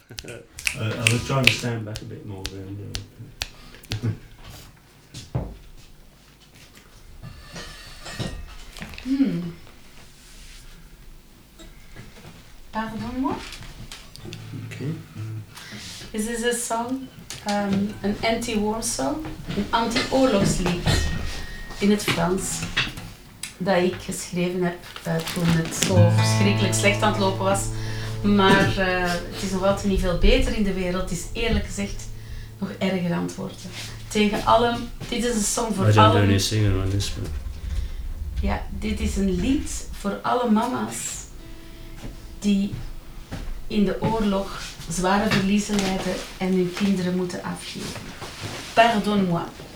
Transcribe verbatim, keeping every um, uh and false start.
uh, I was trying to stand back a bit more then. Uh, Hmm. Pardon-moi. okay. This is a song, um, een anti-war song, een anti-oorlogslied in het Frans, dat ik geschreven heb uh, toen het zo verschrikkelijk slecht aan het lopen was. Maar uh, het is nog altijd niet veel beter in de wereld. Het is eerlijk gezegd nog erger aan het worden. Tegen alle... Dit is een song voor I don't alle... do any singing on this one. Ja, dit is een lied voor alle mama's die in de oorlog zware verliezen lijden en hun kinderen moeten afgeven. Pardonne-moi.